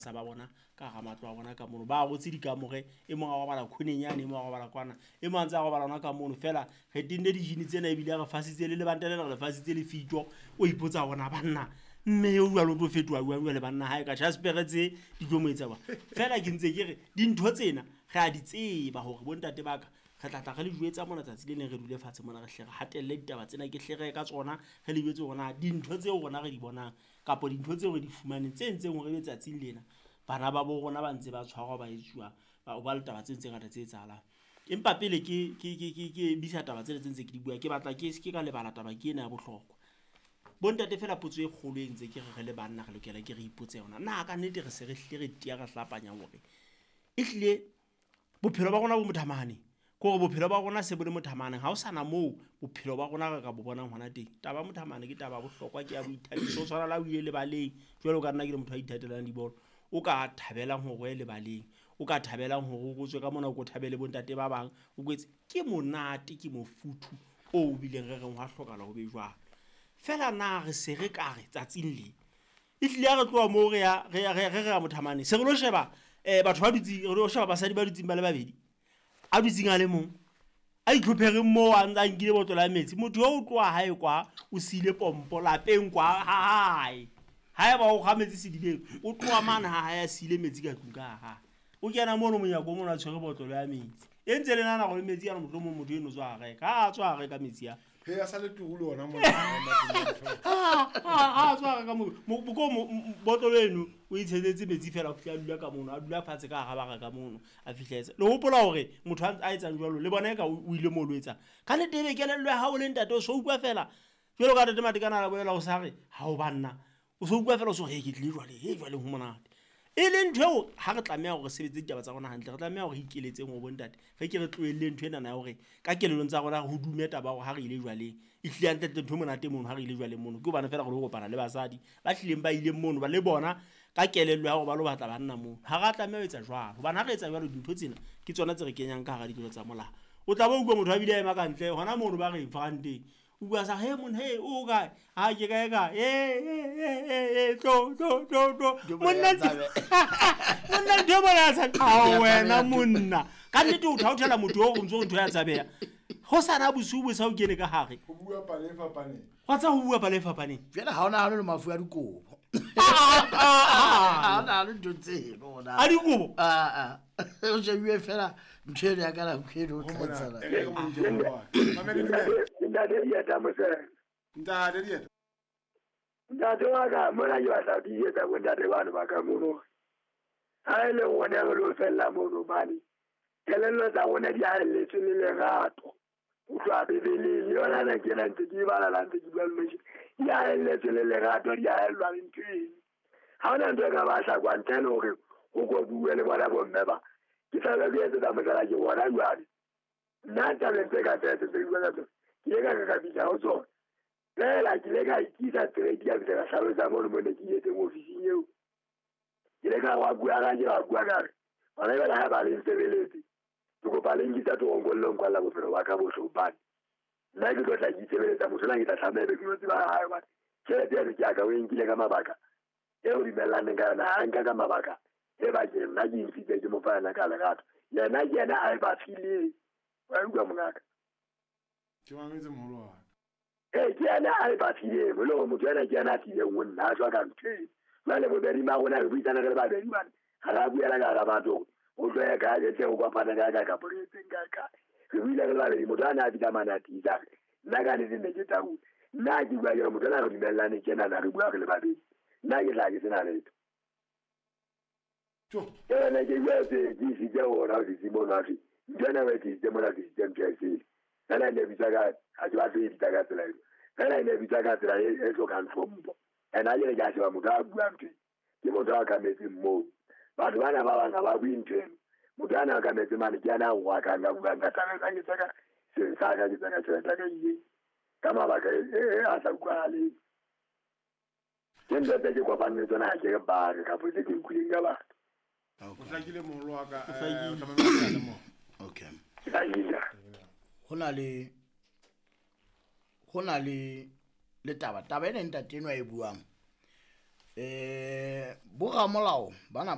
sa ba bona ka ga matlo a bona ka mono ba go tse di ka moge e mongwe wa bala khonenyane e mongwe wa bala kwana e mongwe tsa go bala ona ka mono fela ge tenne dijini tsena e bile ga fasitse le lebantele le fasitse le fitjo o ipotsa bona banna mme o bua lo tlo fetwa bua le banna ha e ka Jasper tse di tlo moetsa ba fela ke ntse ke re dintho tsena ga di tseba gore bontate baka re tlatla re le juetsa mona tsatsi le ne re dule fatshe mona re hle re hatelle ditaba tsena ke hle re ka tsona re le betse gona dintho tseo gona re di bonang kapo dintho tseo re di fumaneng tse ntseng gore be tsatsing lena bana ba bo rona ba ntse ba tshwarwa ba etsuwa ba le taba tse ntse ngata tse etsahalang empa pele ke bisa taba tse ntse ke di bua ke batla ke ka lebala taba ke ena ya bohlokwa bontate fela potso e kgolo e ntse ke re le banna re lokela ke re ipotse yona na ka nnete re se re hle re tia ga hlapanya hore e hlile bophelo ba rona bo mothamane ko bophelo ba rona se bo le mothamane ha o sana moo bophelo ba rona ga ka bo bonang hona teng taba mothamane ke taba bohlokwa ke ya boithabiso tshwana la o ile le baleng jwale o ka nna ke le motho a ithatelang dibolo o ka thabelang ho le baleng o ka thabelang ho go tswe ka mona o go thabele bontate ba bang o kwetse ke monate ke mofuthu o bileng re reng wa hlokala ho be jwang fela na re se re ka re tsatsing le e tlile ya re tloa mo re ya mothamane se re lo sheba batho ba dutsi re lo sheba basadi ba dutsing ba le babedi a dutsing a le mong a itlhophegeng mo a ntse a nkile botola ya metsi motho yo o tloa hae kwa o sile pompo lapeng kwa hae hae ba o ga metsi sedileng o tloa mana ha hae a sile metsi ka tlung ka ha o kena mono monyako mona tshwere botola ya metsi e ntse le nana go le metsi ya motho eno tswa ga ka tswa ga ka metsi ya he ya sale tulo ona mo tswa ka mo botolo eno o itshedetse metsi fela go dula ka mono a dula fatshe ka ga ba ka mono a fihletse le hopola hore motho a etsang jwalo le bona ka o ile mo lwetsa ka le tebe ke lelwe ha o le ntate o so utlwa fela jwalo ka tete matekana la bolela o sa re ha o banna o so utlwa fela o so he ke tle jwale ho monate e le ntho ha re tlameha gore sebetse ditaba tsa rona hantle re tlameha gore ikeletse ngo bontate ge ke re tloelle ntho ena na hore ka kelelong tsa rona go dumeta ba go ha re ile jwaleng e hlile ntate ntho monate mono ha re ile jwaleng mono ke bana fela go le kopana le basadi ba hlileng ba ile mono ba le bona ka kelello ya go ba lo batla banna mono ha ga tlameha ho etsa jwalo bana re etsa jwalo dintho tsena ke tsona tse re kenyang ka ga dikelo tsa molao o tla ba utlwa motho a bile ema ka ntle hona mono ba re franteng o bua sa he mon he o ga ha ke ka monna ntho bona sa a wena monna ka nnete o thaothela motho o go ntse ntho ya tsabeya go sana bosiu bo sa o kene ka hare go bua pale fapaneng wa tsa go bua pale fapaneng jela ha ona le mafu a dikobo ana le dutse bona a dikobo o je bue fela ntshele ya kana khedo ntate wa ka mona yo sa di eta go ntate ba no ba ka mono ha ile wona go fella mono bani kelelo tsa wona di a le tsene le gato o tla bebele yona na ke nante di bala la ntse di bala motho ya le tsene le gato di a lwa ntweng ha ona ntwe ka ba sa kwa ntene hore o go bua le bona bo mmeba ke sa le di etsa motala ke bona jwale nna ta le tse ka tse tse bua ka ke ka bitsa o tsona la ke le ka ikisa trade ya bitsa sa lo sa mo mo ne ke yete mo ofising eo ke le ka wa bua ga ja bua ka ona ba ha ba le sebeletse go ba le ngita to ngolong kwa la bophelo wa ka bo shopane nna ke tla ke sebeletsa motho la ke tla tsamela ke motse ba hae ba ke le ke ka o nkile ka mabaka e o di melane ka na nka ka mabaka e ba ke nna ke ntse ke mo fa na ka lerato yena a ba file wa utlwa monaka ke mametse moholo wa ke yana a ba file mo lo motho yana ke yana tile ngo nna jwa ka ntse ba le bobedi ba gona re buitsana re ba bedi ba ga ra buela ka batho o tlo ya ka le tse o kopana ka ka poretseng ka re buile re ba le motho ana a bitsa manati tsa nna ka le ne ke tau nna ke bua ke motho ana re dimellane ke nana re bua re le babedi nna ke tla ke sena letho ne ke bua ke si ke ora ke si mo na fi ndena we ke mo na ke si ke ke nana ne bitsa ka a jwa se bitsa ka tsela nana ne bitsa ka tsela e so kan fombo ena le ga se ba motho a bua ntwe ke motho a ka metsi mo batho bana ba bana ba buinteng motho ana ka metsi mane ke ana wa ka nga bua nga tana ke tsaka se sa ka ke tsaka tsaka ka yi ka mabaka a sa kwale ke ntse ke kwa bana tsona ke ba ka potse ke kuling ka ba o tlakile moholo wa ka okay hona le taba ene ntate eno a e buang bo ga molao bana